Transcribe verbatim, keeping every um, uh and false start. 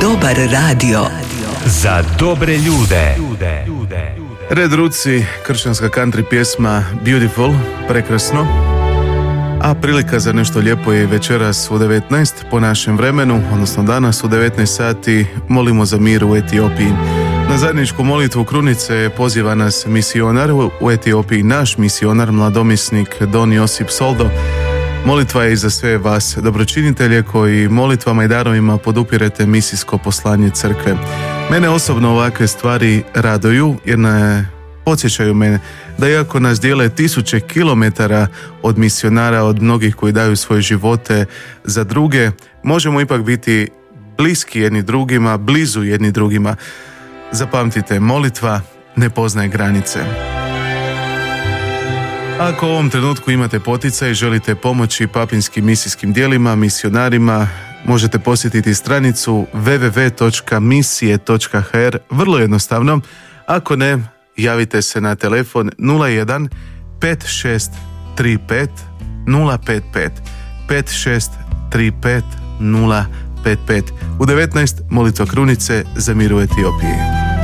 Dobar radio. Za dobre ljude. Red Ruci, kršćanska country pjesma Beautiful, prekrasno. A prilika za nešto lijepo je večeras u devetnaest po našem vremenu, odnosno danas u devetnaest sati molimo za mir u Etiopiji. Na zajedničku molitvu krunice poziva nas misionar u Etiopiji, naš misionar, mladomisnik Don Josip Soldo. Molitva je i za sve vas dobročinitelje koji molitvama i darovima podupirete misijsko poslanje crkve. Mene osobno ovakve stvari raduju jer ne podsjećaju mene da iako nas dijele tisuće kilometara od misionara, od mnogih koji daju svoje živote za druge, možemo ipak biti bliski jedni drugima, blizu jedni drugima. Zapamtite, molitva ne poznaje granice. Ako u ovom trenutku imate poticaj i želite pomoći papinskim misijskim djelima, misionarima, možete posjetiti stranicu w w w točka misije točka h r, vrlo jednostavno. Ako ne, javite se na telefon nula jedan pet šest tri pet nula pet pet pet šest tri pet nula pet pet. U devetnaest molitva krunice za mir u Etiopiji.